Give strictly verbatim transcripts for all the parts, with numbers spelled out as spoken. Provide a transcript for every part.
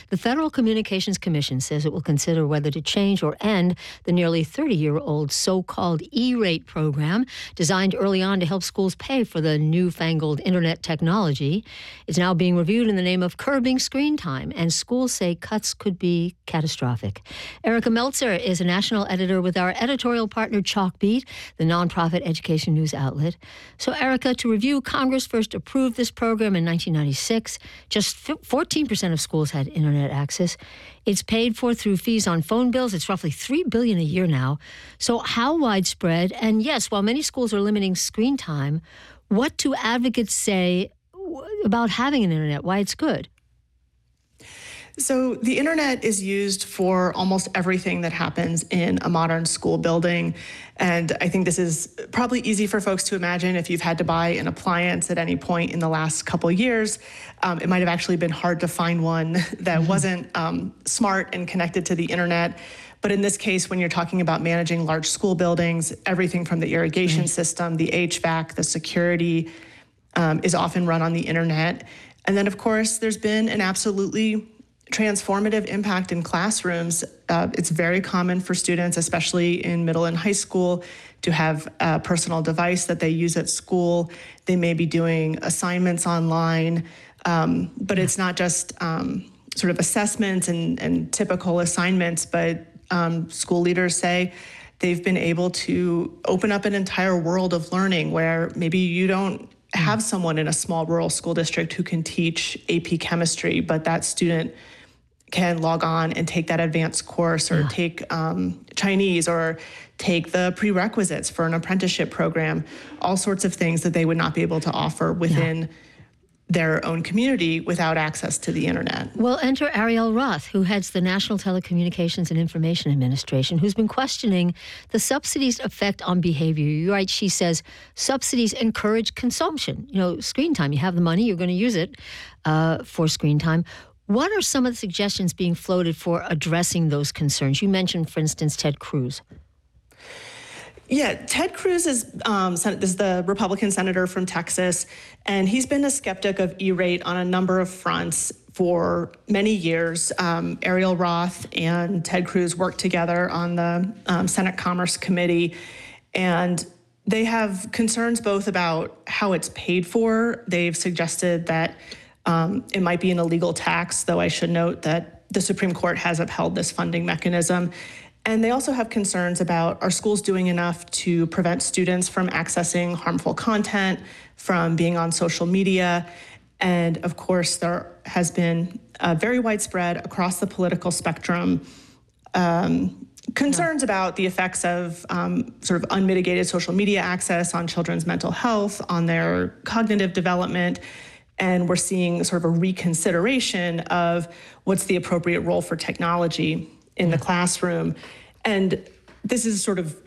The Federal Communications Commission says it will consider whether to change or end the nearly thirty-year-old so-called E-rate program designed early on to help schools pay for the newfangled internet technology. It's now being reviewed in the name of curbing screen time, and schools say cuts could be catastrophic. Erica Meltzer is a national editor with our editorial partner Chalkbeat, the nonprofit education news outlet. So, Erica, to review, Congress first approved this program in nineteen ninety-six. Just fourteen percent of schools had internet access. It's paid for through fees on phone bills. It's roughly three billion dollars a year now. So how widespread? And yes, while many schools are limiting screen time, what do advocates say about having an internet, why it's good? So the internet is used for almost everything that happens in a modern school building. And I think this is probably easy for folks to imagine if you've had to buy an appliance at any point in the last couple years. Um, it might have actually been hard to find one that mm-hmm. wasn't um, smart and connected to the internet. But in this case, when you're talking about managing large school buildings, everything from the irrigation mm-hmm. system, the H V A C, the security um, is often run on the internet. And then, of course, there's been an absolutely transformative impact in classrooms. Uh, it's very common for students, especially in middle and high school, to have a personal device that they use at school. They may be doing assignments online, um, but it's not just um, sort of assessments and, and typical assignments, but um, school leaders say they've been able to open up an entire world of learning where maybe you don't have someone in a small rural school district who can teach A P chemistry, but that student can log on and take that advanced course or yeah. take um, Chinese or take the prerequisites for an apprenticeship program, all sorts of things that they would not be able to offer within yeah. their own community without access to the internet. Well, enter Ariel Roth, who heads the National Telecommunications and Information Administration, who's been questioning the subsidies' effect on behavior. You're right, she says subsidies encourage consumption. You know, screen time, you have the money, you're going to use it uh, for screen time. What are some of the suggestions being floated for addressing those concerns? You mentioned, for instance, Ted Cruz. Yeah, Ted Cruz is, um, is the Republican senator from Texas, and he's been a skeptic of E-rate on a number of fronts for many years. Um, Ariel Roth and Ted Cruz worked together on the um, Senate Commerce Committee, and they have concerns both about how it's paid for. They've suggested that Um, it might be an illegal tax, though I should note that the Supreme Court has upheld this funding mechanism. And they also have concerns about, are schools doing enough to prevent students from accessing harmful content, from being on social media? And of course, there has been uh, very widespread across the political spectrum um, concerns yeah. about the effects of um, sort of unmitigated social media access on children's mental health, on their cognitive development. And we're seeing sort of a reconsideration of what's the appropriate role for technology in the classroom. And this is sort of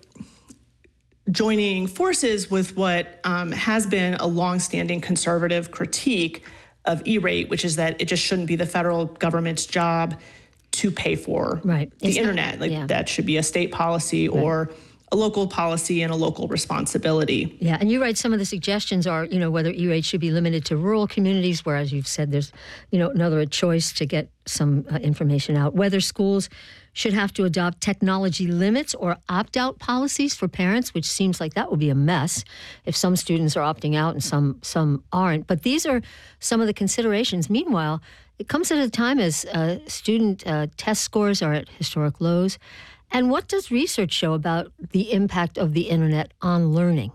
joining forces with what um, has been a longstanding conservative critique of E-rate, which is that it just shouldn't be the federal government's job to pay for right. the it's internet. Not, like yeah. that should be a state policy right. or a local policy and a local responsibility. Yeah, and you're right. Some of the suggestions are, you know, whether E-rate should be limited to rural communities, where, as you've said, there's, you know, another choice to get some uh, information out. Whether schools should have to adopt technology limits or opt-out policies for parents, which seems like that would be a mess if some students are opting out and some some aren't. But these are some of the considerations. Meanwhile, it comes at a time as uh, student uh, test scores are at historic lows. And what does research show about the impact of the internet on learning?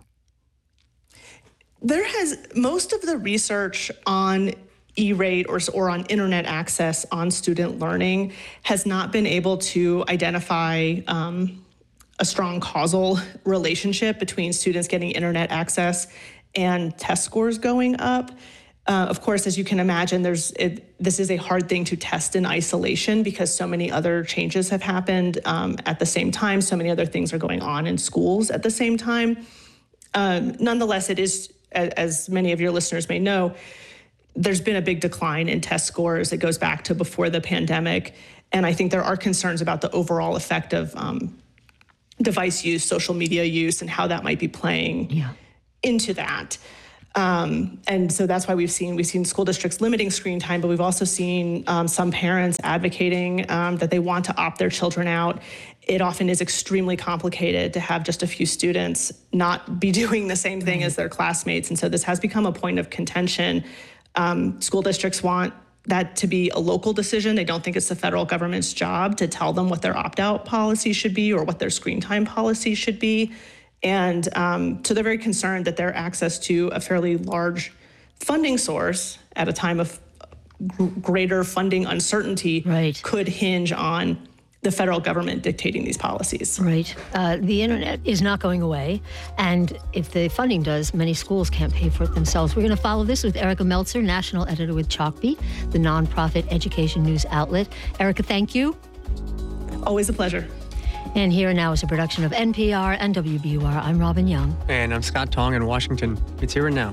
There has, most of the research on E-rate or, or on internet access on student learning has not been able to identify um, a strong causal relationship between students getting internet access and test scores going up. Uh, of course, as you can imagine, there's it, this is a hard thing to test in isolation because so many other changes have happened um, at the same time. So many other things are going on in schools at the same time. Um, nonetheless, it is, as, as many of your listeners may know, there's been a big decline in test scores. It goes back to before the pandemic. And I think there are concerns about the overall effect of um, device use, social media use, and how that might be playing yeah. into that. Um, and so that's why we've seen we've seen school districts limiting screen time, but we've also seen um, some parents advocating um, that they want to opt their children out. It often is extremely complicated to have just a few students not be doing the same thing as their classmates. And so this has become a point of contention. Um, school districts want that to be a local decision. They don't think it's the federal government's job to tell them what their opt-out policy should be or what their screen time policy should be. And um, so they're very concerned that their access to a fairly large funding source at a time of g- greater funding uncertainty right. could hinge on the federal government dictating these policies. Right. Uh, the internet is not going away. And if the funding does, many schools can't pay for it themselves. We're going to follow this with Erica Meltzer, national editor with Chalkbeat, the nonprofit education news outlet. Erica, thank you. Always a pleasure. And Here and Now is a production of N P R and W B U R. I'm Robin Young. And I'm Scott Tong in Washington. It's Here and Now.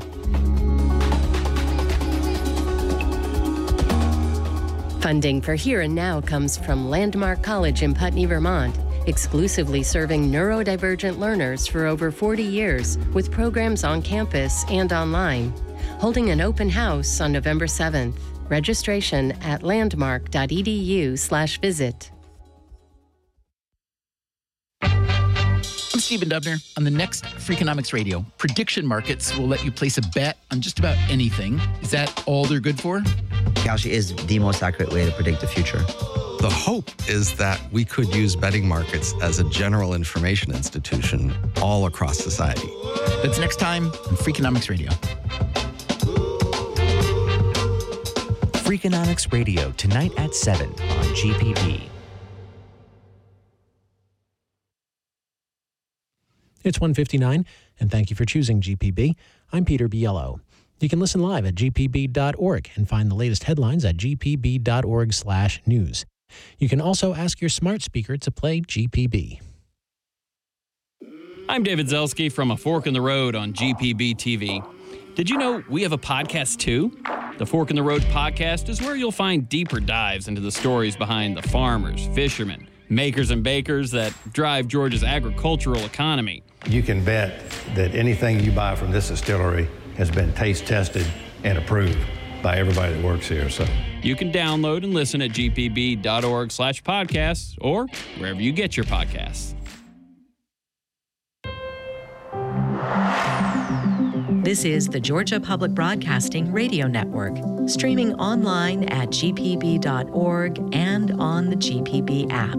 Funding for Here and Now comes from Landmark College in Putney, Vermont, exclusively serving neurodivergent learners for over forty years with programs on campus and online. Holding an open house on November seventh. Registration at landmark.edu slash visit. I'm Stephen Dubner. On the next Freakonomics Radio, prediction markets will let you place a bet on just about anything. Is that all they're good for? Kalshi is the most accurate way to predict the future. The hope is that we could use betting markets as a general information institution all across society. That's next time on Freakonomics Radio. Freakonomics Radio, tonight at seven on G P B. It's one fifty-nine, and thank you for choosing G P B. I'm Peter Biello. You can listen live at g p b dot org and find the latest headlines at g p b dot org slash news. You can also ask your smart speaker to play G P B. I'm David Zelski from A Fork in the Road on G P B T V. Did you know we have a podcast too? The Fork in the Road podcast is where you'll find deeper dives into the stories behind the farmers, fishermen, makers and bakers that drive Georgia's agricultural economy. You can bet that anything you buy from this distillery has been taste tested and approved by everybody that works here. So you can download and listen at g p b dot org slash podcasts or wherever you get your podcasts. This is the Georgia Public Broadcasting Radio Network, streaming online at g p b dot org and on the G P B app.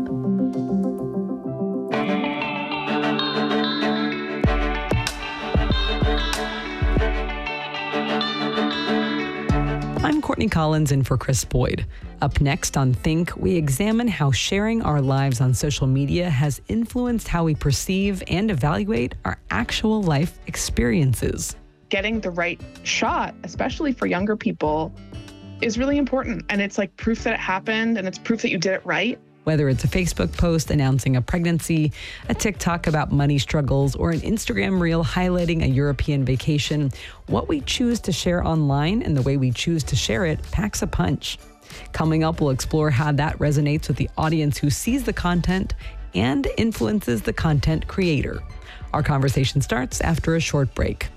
I'm Courtney Collins in for Chris Boyd. Up next on Think, we examine how sharing our lives on social media has influenced how we perceive and evaluate our actual life experiences. Getting the right shot, especially for younger people, is really important. And it's like proof that it happened, and it's proof that you did it right. Whether it's a Facebook post announcing a pregnancy, a TikTok about money struggles, or an Instagram reel highlighting a European vacation, what we choose to share online and the way we choose to share it packs a punch. Coming up, we'll explore how that resonates with the audience who sees the content and influences the content creator. Our conversation starts after a short break.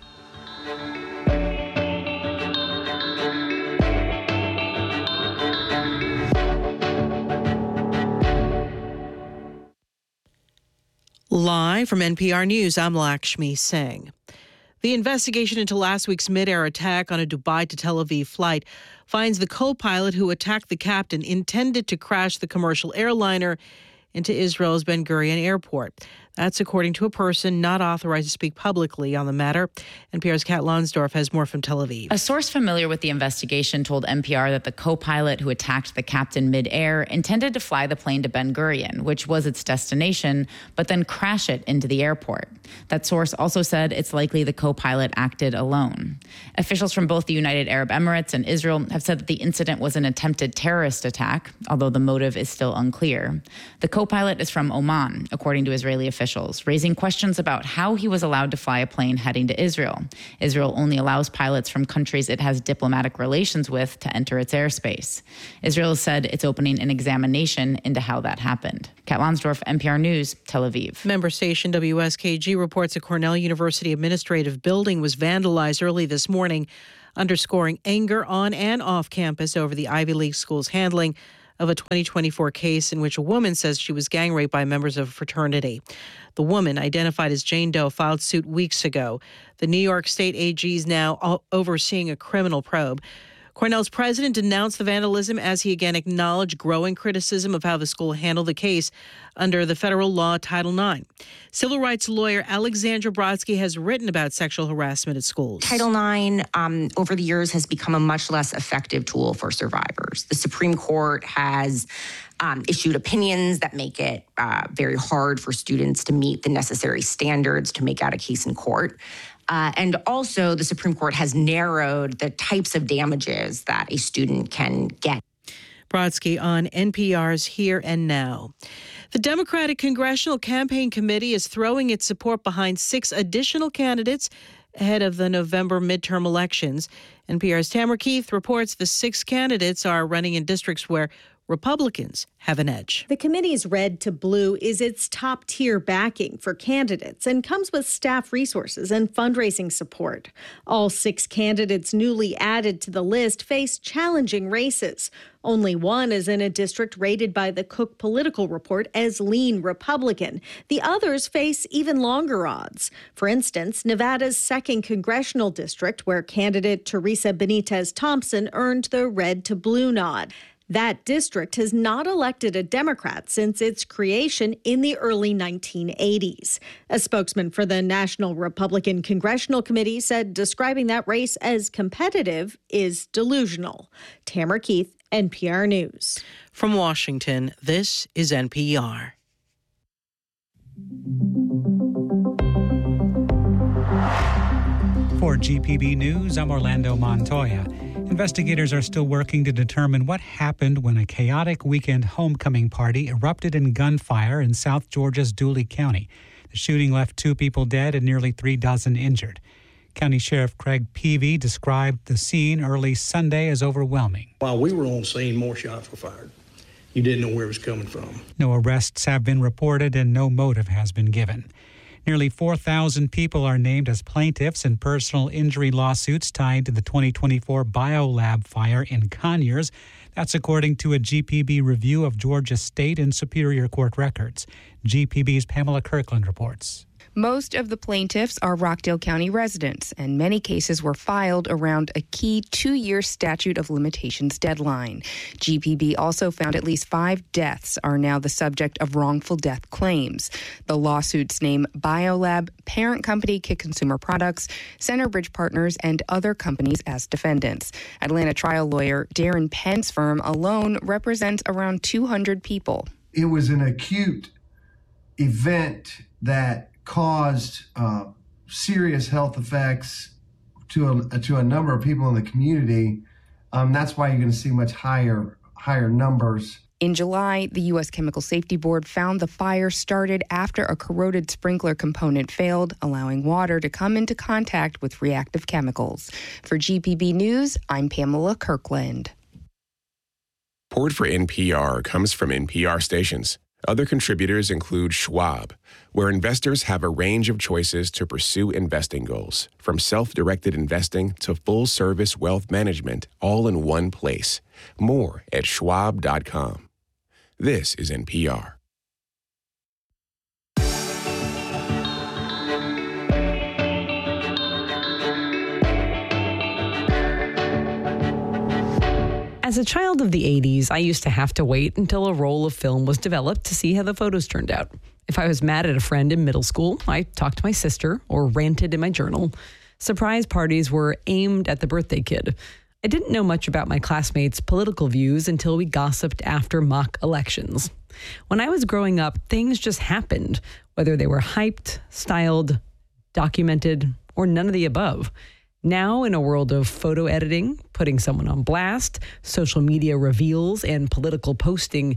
Live from N P R News, I'm Lakshmi Singh. The investigation into last week's mid-air attack on a Dubai to Tel Aviv flight finds the co-pilot who attacked the captain intended to crash the commercial airliner into Israel's Ben Gurion Airport. That's according to a person not authorized to speak publicly on the matter. N P R's Kat Lonsdorf has more from Tel Aviv. A source familiar with the investigation told N P R that the co-pilot who attacked the captain mid-air intended to fly the plane to Ben Gurion, which was its destination, but then crash it into the airport. That source also said it's likely the co-pilot acted alone. Officials from both the United Arab Emirates and Israel have said that the incident was an attempted terrorist attack, although the motive is still unclear. The co-pilot is from Oman, according to Israeli officials. officials, raising questions about how he was allowed to fly a plane heading to Israel. Israel only allows pilots from countries it has diplomatic relations with to enter its airspace. Israel said it's opening an examination into how that happened. Kat Lonsdorf, N P R News, Tel Aviv. Member station W S K G reports a Cornell University administrative building was vandalized early this morning, underscoring anger on and off campus over the Ivy League school's handling of a twenty twenty-four case in which a woman says she was gang raped by members of a fraternity. The woman, identified as Jane Doe, filed suit weeks ago. The New York State A G is now overseeing a criminal probe. Cornell's president denounced the vandalism as he again acknowledged growing criticism of how the school handled the case under the federal law Title nine. Civil rights lawyer Alexandra Brodsky has written about sexual harassment at schools. Title nine, um, over the years, has become a much less effective tool for survivors. The Supreme Court has um, issued opinions that make it uh, very hard for students to meet the necessary standards to make out a case in court. Uh, and also, the Supreme Court has narrowed the types of damages that a student can get. Brodsky on N P R's Here and Now. The Democratic Congressional Campaign Committee is throwing its support behind six additional candidates ahead of the November midterm elections. N P R's Tamara Keith reports the six candidates are running in districts where Republicans have an edge. The committee's Red to Blue is its top-tier backing for candidates and comes with staff resources and fundraising support. All six candidates newly added to the list face challenging races. Only one is in a district rated by the Cook Political Report as lean Republican. The others face even longer odds. For instance, Nevada's second congressional district, where candidate Teresa Benitez Thompson earned the Red to Blue nod. That district has not elected a Democrat since its creation in the early nineteen eighties. A spokesman for the National Republican Congressional Committee said describing that race as competitive is delusional. Tamara Keith, N P R News. From Washington, this is N P R. For G P B News, I'm Orlando Montoya. Investigators are still working to determine what happened when a chaotic weekend homecoming party erupted in gunfire in South Georgia's Dooley County. The shooting left two people dead and nearly three dozen injured. County Sheriff Craig Peavy described the scene early Sunday as overwhelming. While we were on scene, more shots were fired. You didn't know where it was coming from. No arrests have been reported and no motive has been given. Nearly four thousand people are named as plaintiffs in personal injury lawsuits tied to the twenty twenty-four BioLab fire in Conyers. That's according to a G P B review of Georgia State and Superior Court records. G P B's Pamela Kirkland reports. Most of the plaintiffs are Rockdale County residents, and many cases were filed around a key two-year statute of limitations deadline. G P B also found at least five deaths are now the subject of wrongful death claims. The lawsuits name BioLab, parent company Kit Consumer Products, Centerbridge Partners, and other companies as defendants. Atlanta trial lawyer Darren Penn's firm alone represents around two hundred people. It was an acute event that caused uh, serious health effects to a, to a number of people in the community. Um, that's why you're going to see much higher higher numbers. In July, the U S Chemical Safety Board found the fire started after a corroded sprinkler component failed, allowing water to come into contact with reactive chemicals. For G P B News, I'm Pamela Kirkland. Support for N P R comes from N P R stations. Other contributors include Schwab, where investors have a range of choices to pursue investing goals, from self-directed investing to full-service wealth management, all in one place. More at schwab dot com. This is N P R. As a child of the eighties, I used to have to wait until a roll of film was developed to see how the photos turned out. If I was mad at a friend in middle school, I talked to my sister or ranted in my journal. Surprise parties were aimed at the birthday kid. I didn't know much about my classmates' political views until we gossiped after mock elections. When I was growing up, things just happened, whether they were hyped, styled, documented, or none of the above. Now, in a world of photo editing, putting someone on blast, social media reveals, and political posting,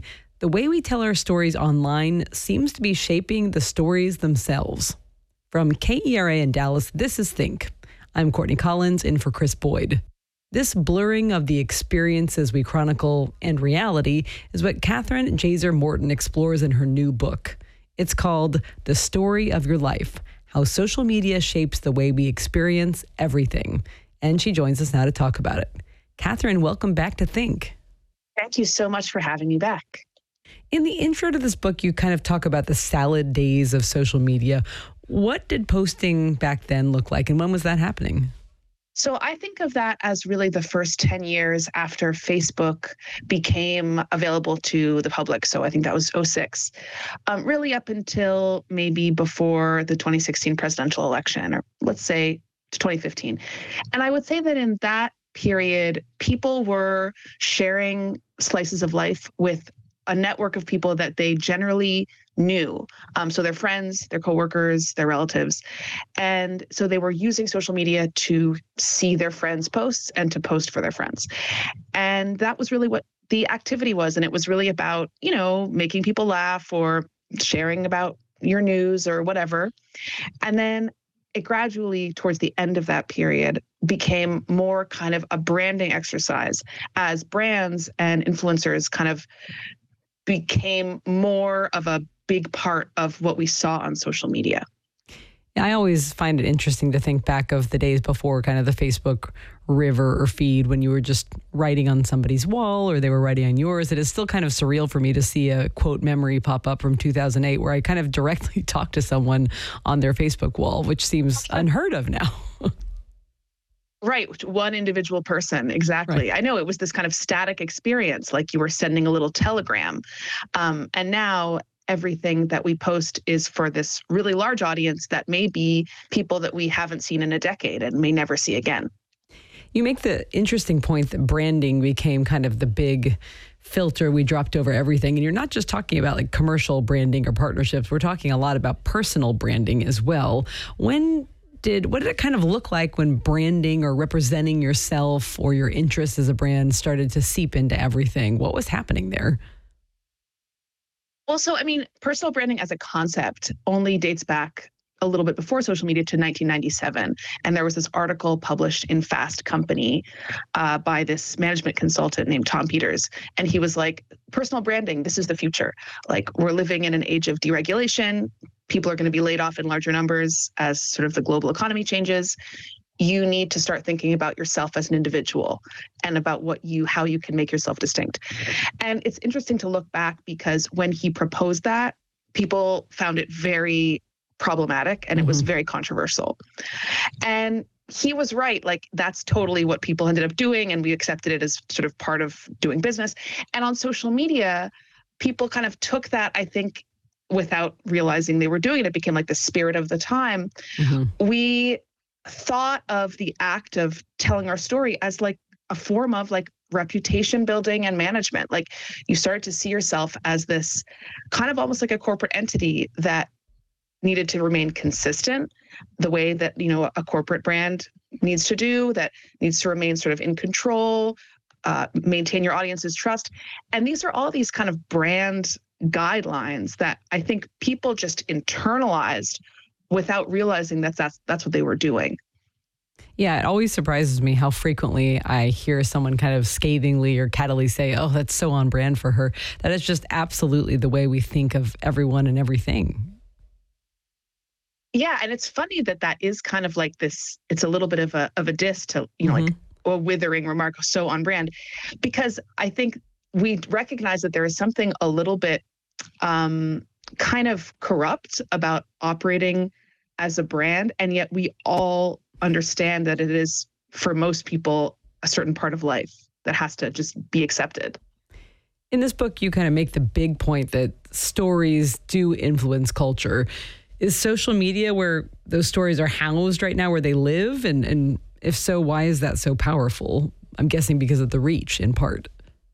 the way we tell our stories online seems to be shaping the stories themselves. From K E R A in Dallas, this is Think. I'm Courtney Collins, in for Chris Boyd. This blurring of the experiences we chronicle and reality is what Catherine Jaser Morton explores in her new book. It's called The Story of Your Life: How Social Media Shapes the Way We Experience Everything. And she joins us now to talk about it. Catherine, welcome back to Think. Thank you so much for having me back. In the intro to this book, you kind of talk about the salad days of social media. What did posting back then look like, and when was that happening? So I think of that as really the first ten years after Facebook became available to the public. So I think that was oh six, um, really up until maybe before the twenty sixteen presidential election, or let's say to twenty fifteen. And I would say that in that period, people were sharing slices of life with a network of people that they generally knew. Um, so their friends, their coworkers, their relatives. And so they were using social media to see their friends' posts and to post for their friends. And that was really what the activity was. And it was really about, you know, making people laugh or sharing about your news or whatever. And then it gradually, towards the end of that period, became more kind of a branding exercise as brands and influencers kind of became more of a big part of what we saw on social media. I always find it interesting to think back of the days before kind of the Facebook river or feed, when you were just writing on somebody's wall or they were writing on yours. It is still kind of surreal for me to see a quote memory pop up from two thousand eight where I kind of directly talked to someone on their Facebook wall, which seems unheard of now. Right. One individual person. Exactly. Right. I know it was this kind of static experience, like you were sending a little telegram. Um, and now everything that we post is for this really large audience that may be people that we haven't seen in a decade and may never see again. You make the interesting point that branding became kind of the big filter we dropped over everything. And you're not just talking about like commercial branding or partnerships. We're talking a lot about personal branding as well. When did, what did it kind of look like when branding or representing yourself or your interests as a brand started to seep into everything? What was happening there? Well, so, I mean, personal branding as a concept only dates back a little bit before social media to nineteen ninety-seven. And there was this article published in Fast Company uh, by this management consultant named Tom Peters. And he was like, personal branding, this is the future. Like, we're living in an age of deregulation. People are going to be laid off in larger numbers as sort of the global economy changes. You need to start thinking about yourself as an individual and about what you, how you can make yourself distinct. And it's interesting to look back because when he proposed that, people found it very problematic and mm-hmm. it was very controversial. And he was right. Like, that's totally what people ended up doing. And we accepted it as sort of part of doing business. And on social media, people kind of took that, I think, without realizing they were doing it. It became like the spirit of the time. Mm-hmm. We thought of the act of telling our story as like a form of like reputation building and management. Like, you started to see yourself as this kind of almost like a corporate entity that needed to remain consistent the way that, you know, a corporate brand needs to do, that needs to remain sort of in control, uh, maintain your audience's trust. And these are all these kind of brand guidelines that I think people just internalized without realizing that that's that's what they were doing. Yeah, it always surprises me how frequently I hear someone kind of scathingly or cattily say, oh, that's so on brand for her. That is just absolutely the way we think of everyone and everything. Yeah, and it's funny that that is kind of like this, it's a little bit of a of a diss to, you know, mm-hmm. like a withering remark, so on brand, because I think we recognize that there is something a little bit um, kind of corrupt about operating as a brand, and yet we all understand that it is, for most people, a certain part of life that has to just be accepted. In this book, you kind of make the big point that stories do influence culture. Is social media where those stories are housed right now, where they live? And, and if so, why is that so powerful? I'm guessing because of the reach, in part.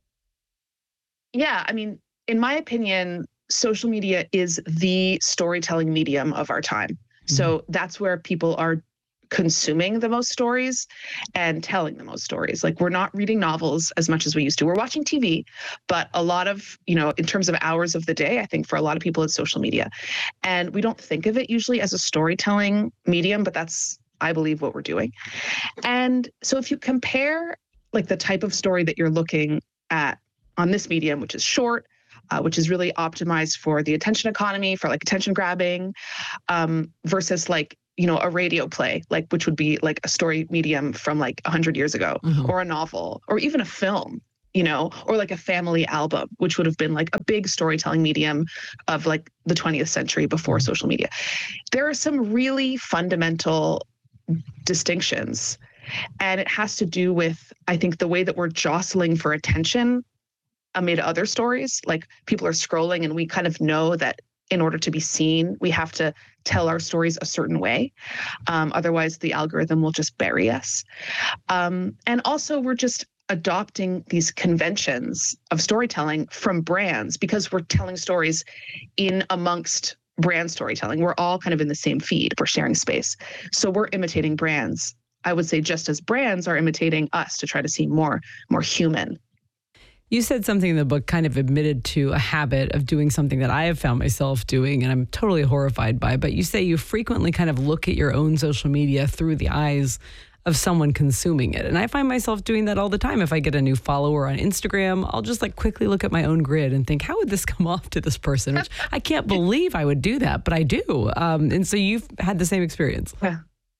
Yeah, I mean, in my opinion, social media is the storytelling medium of our time. Mm-hmm. So that's where people are consuming the most stories and telling the most stories. Like, we're not reading novels as much as we used to. We're watching T V, but a lot of, you know, in terms of hours of the day, I think for a lot of people it's social media. And we don't think of it usually as a storytelling medium, but that's, I believe, what we're doing. And so if you compare like the type of story that you're looking at on this medium, which is short, uh, which is really optimized for the attention economy, for like attention grabbing, um, versus like, you know, a radio play, like, which would be like a story medium from like a hundred years ago, mm-hmm. or a novel, or even a film, you know, or like a family album, which would have been like a big storytelling medium of like the twentieth century before social media. There are some really fundamental distinctions, and it has to do with, I think, the way that we're jostling for attention amid other stories. Like, people are scrolling and we kind of know that in order to be seen, we have to tell our stories a certain way. Um, otherwise, the algorithm will just bury us. Um, and also, we're just adopting these conventions of storytelling from brands because we're telling stories in amongst brand storytelling. We're all kind of in the same feed. We're sharing space. So we're imitating brands, I would say, just as brands are imitating us to try to seem more, more human. You said something in the book, kind of admitted to a habit of doing something that I have found myself doing, and I'm totally horrified by. But you say you frequently kind of look at your own social media through the eyes of someone consuming it. And I find myself doing that all the time. If I get a new follower on Instagram, I'll just like quickly look at my own grid and think, how would this come off to this person? Which I can't believe I would do that, but I do. Um, and so you've had the same experience. Yeah.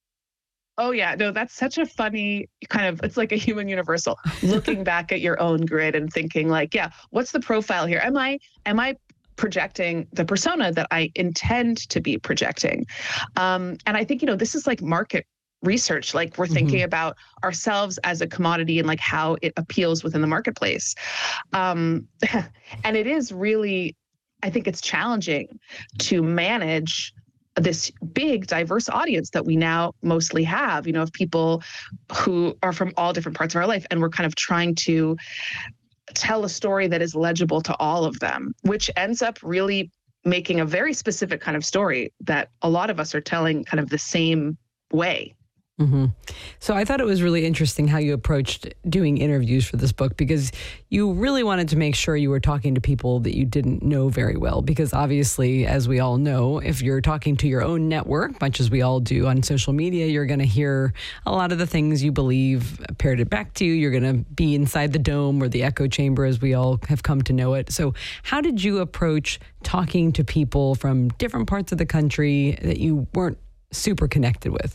Oh, yeah. No, that's such a funny kind of, it's like a human universal, looking back at your own grid and thinking like, yeah, what's the profile here? Am I, am I projecting the persona that I intend to be projecting? Um, and I think, you know, this is like market research. Like, we're thinking mm-hmm. about ourselves as a commodity and like how it appeals within the marketplace. Um, and it is really, I think it's challenging to manage this big diverse audience that we now mostly have, you know, of people who are from all different parts of our life. And we're kind of trying to tell a story that is legible to all of them, which ends up really making a very specific kind of story that a lot of us are telling kind of the same way. Mm-hmm. So I thought it was really interesting how you approached doing interviews for this book, because you really wanted to make sure you were talking to people that you didn't know very well. Because obviously, as we all know, if you're talking to your own network, much as we all do on social media, you're going to hear a lot of the things you believe parroted back to you. You're going to be inside the dome or the echo chamber, as we all have come to know it. So how did you approach talking to people from different parts of the country that you weren't super connected with?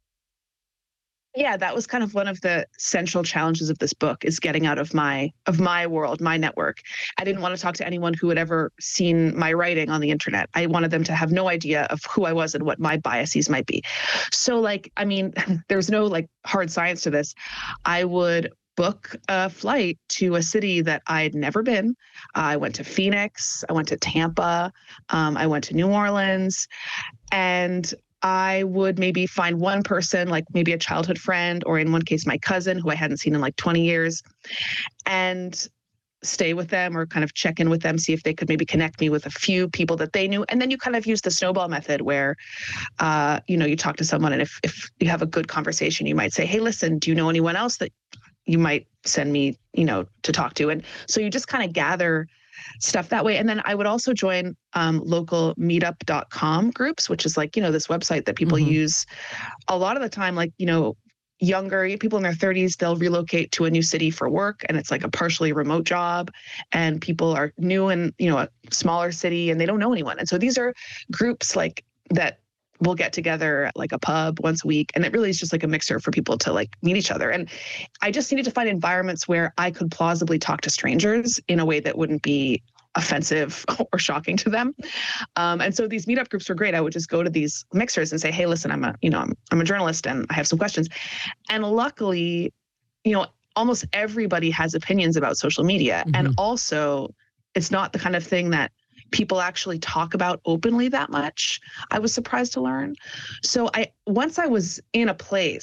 Yeah, that was kind of one of the central challenges of this book, is getting out of my of my world, my network. I didn't want to talk to anyone who had ever seen my writing on the internet. I wanted them to have no idea of who I was and what my biases might be. So like, I mean, there's no like hard science to this. I would book a flight to a city that I'd never been. Uh, I went to Phoenix, I went to Tampa, um, I went to New Orleans, and I would maybe find one person, like maybe a childhood friend, or in one case, my cousin, who I hadn't seen in like twenty years, and stay with them or kind of check in with them, see if they could maybe connect me with a few people that they knew. And then you kind of use the snowball method where, uh, you know, you talk to someone, and if, if you have a good conversation, you might say, hey, listen, do you know anyone else that you might send me, you know, to talk to? And so you just kind of gather stuff that way. And then I would also join um, local meetup dot com groups, which is like, you know, this website that people mm-hmm. use a lot of the time, like, you know, younger people in their thirties, they'll relocate to a new city for work, and it's like a partially remote job, and people are new in, you know, a smaller city and they don't know anyone. And so these are groups like that will get together at like a pub once a week. And it really is just like a mixer for people to like meet each other. And I just needed to find environments where I could plausibly talk to strangers in a way that wouldn't be offensive or shocking to them. Um, and so these meetup groups were great. I would just go to these mixers and say, hey, listen, I'm a, you know, I'm, I'm a journalist and I have some questions. And luckily, you know, almost everybody has opinions about social media. Mm-hmm. And also it's not the kind of thing that people actually talk about openly that much. I was surprised to learn. So I, once I was in a place,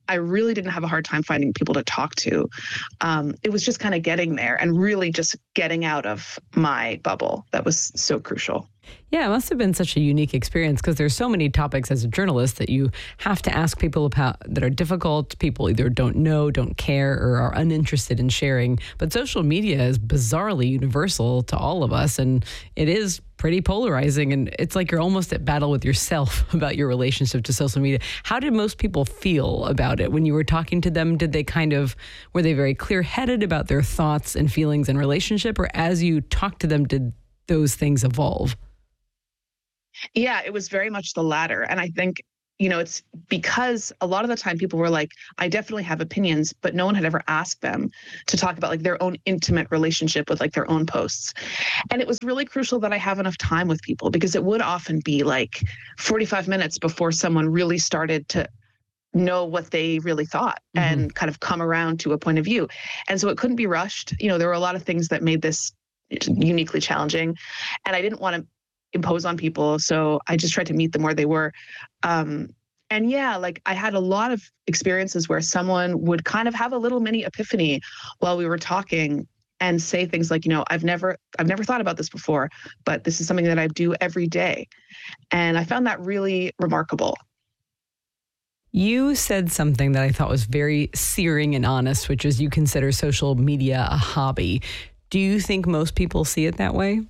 I really didn't have a hard time finding people to talk to. Um, it was just kind of getting there and really just getting out of my bubble that was so crucial. Yeah, it must have been such a unique experience because there's so many topics as a journalist that you have to ask people about that are difficult. People either don't know, don't care, or are uninterested in sharing. But social media is bizarrely universal to all of us, and it is pretty polarizing. And it's like you're almost at battle with yourself about your relationship to social media. How did most people feel about it when you were talking to them? Did they kind of, were they very clear-headed about their thoughts and feelings and relationship? Or as you talked to them, did those things evolve? Yeah, it was very much the latter. And I think, you know, it's because a lot of the time people were like, I definitely have opinions, but no one had ever asked them to talk about like their own intimate relationship with like their own posts. And it was really crucial that I have enough time with people because it would often be like forty-five minutes before someone really started to know what they really thought mm-hmm. and kind of come around to a point of view. And so it couldn't be rushed. You know, there were a lot of things that made this uniquely challenging. And I didn't want to impose on people. So I just tried to meet them where they were. Um, and yeah, like I had a lot of experiences where someone would kind of have a little mini epiphany while we were talking and say things like, you know, I've never, I've never thought about this before, but this is something that I do every day. And I found that really remarkable. You said something that I thought was very searing and honest, which is you consider social media a hobby. Do you think most people see it that way?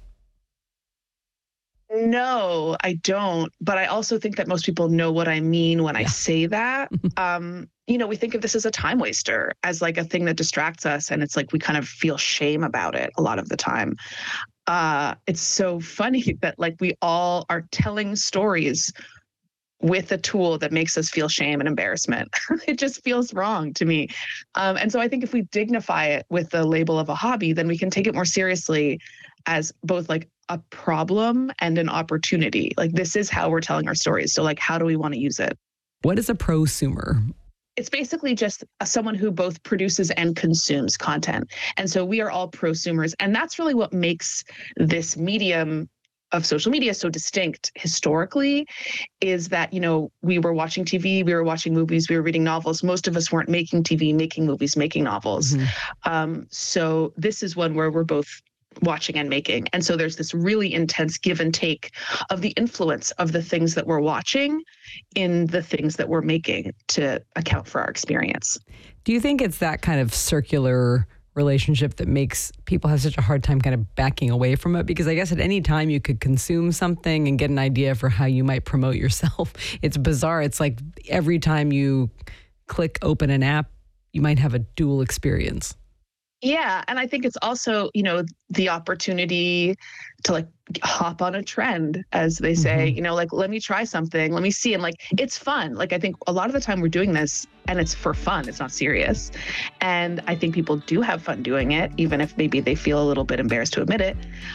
No, I don't. But I also think that most people know what I mean when yeah. I say that. um, you know, we think of this as a time waster, as like a thing that distracts us. And it's like we kind of feel shame about it a lot of the time. Uh, it's so funny that like we all are telling stories with a tool that makes us feel shame and embarrassment. It just feels wrong to me. Um, and so I think if we dignify it with the label of a hobby, then we can take it more seriously as both like a problem and an opportunity. Like this is how we're telling our stories. So like, how do we want to use it? What is a prosumer? It's basically just a, someone who both produces and consumes content. And so we are all prosumers. And that's really what makes this medium of social media so distinct historically, is that, you know, we were watching T V, we were watching movies, we were reading novels. Most of us weren't making T V, making movies, making novels. Mm-hmm. Um, so this is one where we're both watching and making. And so there's this really intense give and take of the influence of the things that we're watching in the things that we're making to account for our experience. Do you think it's that kind of circular relationship that makes people have such a hard time kind of backing away from it? Because I guess at any time you could consume something and get an idea for how you might promote yourself. It's bizarre. It's like every time you click open an app, you might have a dual experience. Yeah. And I think it's also, you know, the opportunity to like hop on a trend, as they say, mm-hmm. you know, like, let me try something, let me see. And like, it's fun. Like, I think a lot of the time we're doing this and it's for fun. It's not serious. And I think people do have fun doing it, even if maybe they feel a little bit embarrassed to admit it.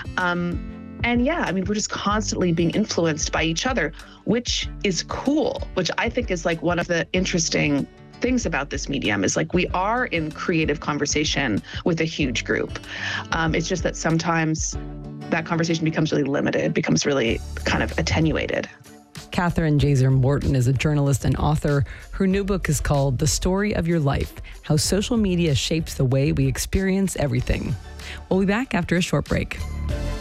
Um, and yeah, I mean, we're just constantly being influenced by each other, which is cool, which I think is like one of the interesting things about this medium is like we are in creative conversation with a huge group. Um, it's just that sometimes that conversation becomes really limited, becomes really kind of attenuated. Catherine Jazer Morton is a journalist and author. Her new book is called The Story of Your Life: How Social Media Shapes the Way We Experience Everything. We'll be back after a short break.